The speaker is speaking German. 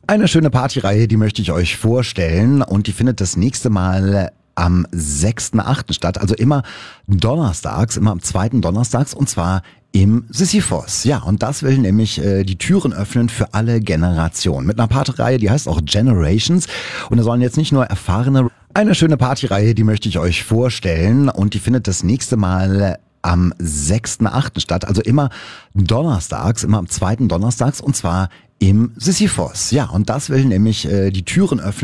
Eine schöne Partyreihe, die möchte ich euch vorstellen und die findet das nächste Mal am 6.8. statt, also immer donnerstags, immer am zweiten Donnerstags und zwar im Sisyphos. Ja, und das will nämlich die Türen öffnen für alle Generationen. Mit einer Partyreihe, die heißt auch Generations und da sollen jetzt nicht nur erfahrene... Eine schöne Partyreihe, die möchte ich euch vorstellen und die findet das nächste Mal am 6.8. statt, also immer donnerstags, immer am zweiten Donnerstags und zwar im Sisyphos. Ja, und das will nämlich die Türen öffnen